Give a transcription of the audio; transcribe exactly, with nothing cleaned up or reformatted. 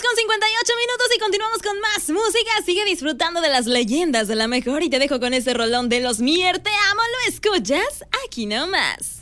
con cincuenta y ocho minutos y continuamos con más música. Sigue disfrutando de las leyendas de la mejor y te dejo con ese rolón de los Mier. Te amo, ¿lo escuchas? Aquí nomás.